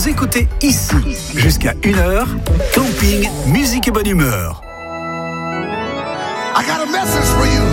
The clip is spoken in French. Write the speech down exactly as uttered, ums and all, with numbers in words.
Vous écoutez ici, jusqu'à une heure, camping, musique et bonne humeur. I got a message for you.